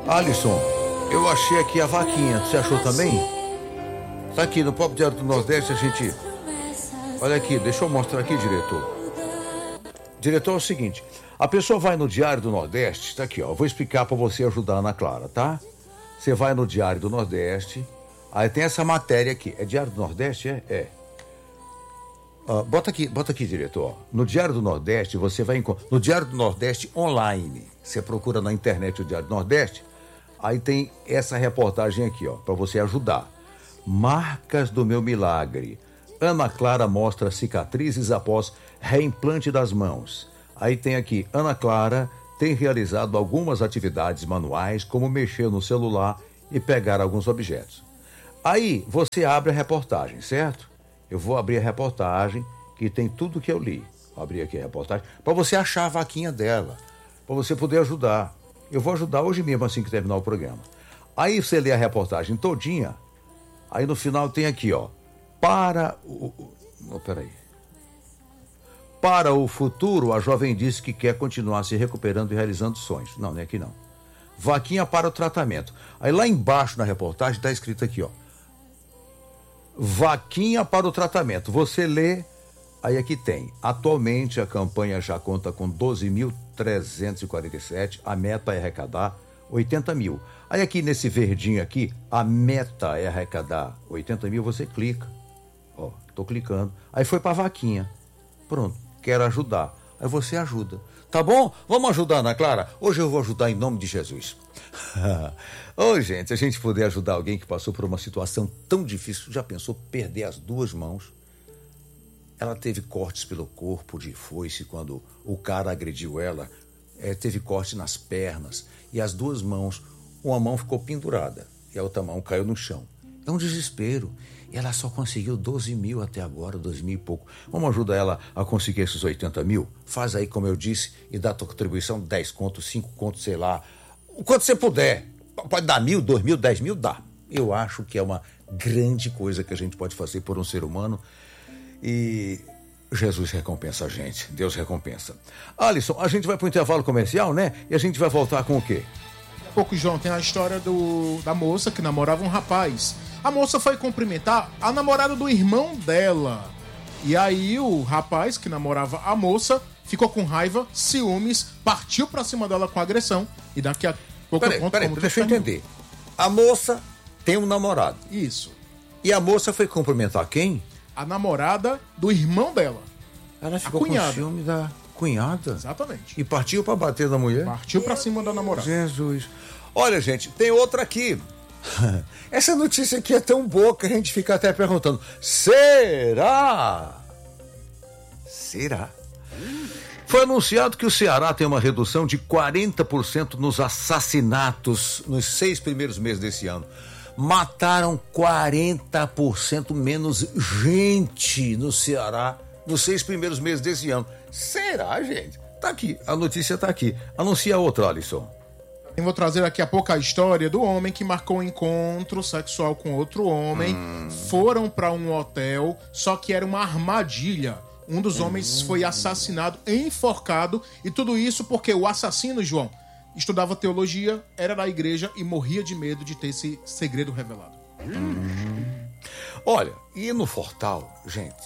Alisson, eu achei aqui a vaquinha, você achou também? Tá aqui no Pop Diário do Nordeste, a gente... Olha aqui, deixa eu mostrar aqui, diretor. Diretor, é o seguinte, a pessoa vai no Diário do Nordeste, tá aqui, ó, eu vou explicar pra você ajudar a Ana Clara, tá? Você vai no Diário do Nordeste, aí tem essa matéria aqui, é Diário do Nordeste, é? Bota aqui, diretor, no Diário do Nordeste, você vai encontrar, no Diário do Nordeste online, você procura na internet o Diário do Nordeste, aí tem essa reportagem aqui, ó, pra você ajudar. Marcas do meu milagre. Ana Clara mostra cicatrizes após reimplante das mãos. Aí tem aqui, Ana Clara tem realizado algumas atividades manuais, como mexer no celular e pegar alguns objetos. Aí você abre a reportagem, certo? Eu vou abrir a reportagem, que tem tudo que eu li. Vou abrir aqui a reportagem, para você achar a vaquinha dela, para você poder ajudar. Eu vou ajudar hoje mesmo, assim que terminar o programa. Aí você lê a reportagem todinha, aí no final tem aqui, ó, para o futuro, a jovem disse que quer continuar se recuperando e realizando sonhos. Não é aqui não. Vaquinha para o tratamento. Aí lá embaixo na reportagem está escrito aqui, ó, vaquinha para o tratamento. Você lê, aí aqui tem. Atualmente a campanha já conta com 12.347. A meta é arrecadar 80 mil. Aí aqui nesse verdinho aqui, a meta é arrecadar 80 mil, você clica. Ó, tô clicando. Aí foi pra vaquinha. Pronto, quero ajudar. Aí você ajuda. Tá bom? Vamos ajudar, Ana Clara? Hoje eu vou ajudar em nome de Jesus. Ô, gente, se a gente puder ajudar alguém que passou por uma situação tão difícil, já pensou perder as duas mãos? Ela teve cortes pelo corpo de foice quando o cara agrediu ela. Teve corte nas pernas e as duas mãos, uma mão ficou pendurada e a outra mão caiu no chão. É um desespero. E ela só conseguiu 12 mil até agora, 2 mil e pouco. Vamos ajudar ela a conseguir esses 80 mil? Faz aí, como eu disse, e dá a tua contribuição, 10 contos, 5 contos, sei lá. O quanto você puder. Pode dar 1.000, 2 mil, 10 mil, dá. Eu acho que é uma grande coisa que a gente pode fazer por um ser humano. E Jesus recompensa a gente. Deus recompensa. Alisson, a gente vai para o intervalo comercial, né? E a gente vai voltar com o quê? Daqui a pouco, João, tem a história da moça que namorava um rapaz. A moça foi cumprimentar a namorada do irmão dela. E aí o rapaz que namorava a moça ficou com raiva, ciúmes, partiu pra cima dela com agressão. E daqui a pouco eu conto como deixa eu entender. A moça tem um namorado. Isso. E a moça foi cumprimentar quem? A namorada do irmão dela. Ela ficou com ciúme da cunhada? Exatamente. E partiu pra bater na mulher? Partiu pra cima da namorada. Jesus. Olha, gente, tem outra aqui. Essa notícia aqui é tão boa que a gente fica até perguntando: será? Será? Foi anunciado que o Ceará tem uma redução de 40% nos assassinatos nos 6 primeiros meses desse ano. Mataram 40% menos gente no Ceará nos 6 primeiros meses desse ano. Será, gente? Tá aqui, a notícia tá aqui. Anuncia outra, Alisson. Eu vou trazer daqui a pouco a história do homem que marcou um encontro sexual com outro homem. Foram para um hotel, só que era uma armadilha. Um dos homens foi assassinado, enforcado, e tudo isso porque o assassino, João, estudava teologia, era da igreja e morria de medo de ter esse segredo revelado. Olha, e no Fortal, gente,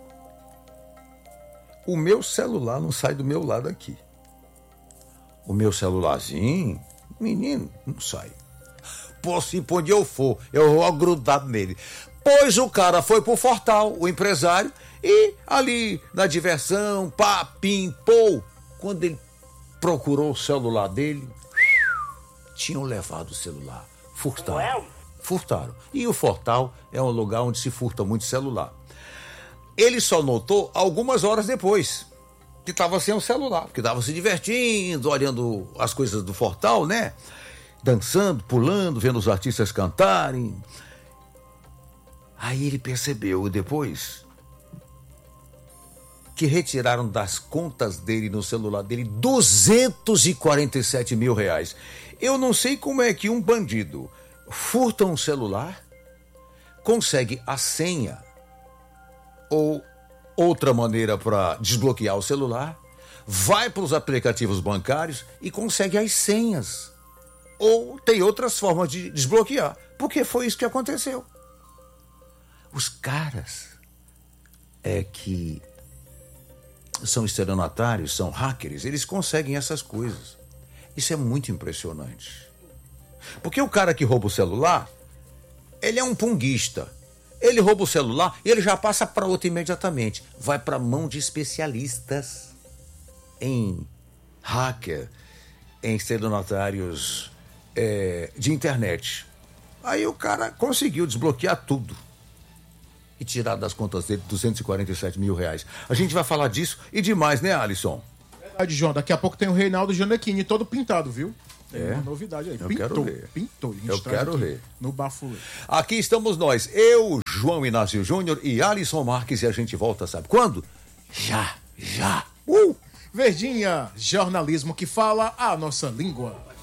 o meu celular não sai do meu lado aqui. O meu celularzinho, menino, não sai. Posso ir por onde eu for, eu vou grudado nele. Pois o cara foi pro Fortal, o empresário, e ali na diversão, pá, pim, pô, quando ele procurou o celular dele, tinham levado o celular. Furtaram. E o Fortal é um lugar onde se furta muito celular. Ele só notou algumas horas depois que estava sem o celular, porque estava se divertindo, olhando as coisas do Fortal, né? Dançando, pulando, vendo os artistas cantarem. Aí ele percebeu depois que retiraram das contas dele, no celular dele, 247 mil reais. Eu não sei como é que um bandido furta um celular, consegue a senha ou outra maneira para desbloquear o celular, vai para os aplicativos bancários e consegue as senhas. ou tem outras formas de desbloquear. Porque foi isso que aconteceu. Os caras que são estelionatários, são hackers, eles conseguem essas coisas. Isso é muito impressionante. Porque o cara que rouba o celular, ele é um punguista. Ele rouba o celular e ele já passa para outro imediatamente. Vai para a mão de especialistas em hacker, em estelionatários de internet. Aí o cara conseguiu desbloquear tudo e tirar das contas dele 247 mil reais. A gente vai falar disso e demais, né, Alisson? Verdade, João. Daqui a pouco tem o Reinaldo Gianecchini todo pintado, viu? Tem uma novidade aí. Eu quero ver. Pintou. Eu quero ver. No Bafulê. Aqui estamos nós, eu, João Inácio Júnior e Alisson Marques, e a gente volta, sabe quando? Já. Verdinha, jornalismo que fala a nossa língua.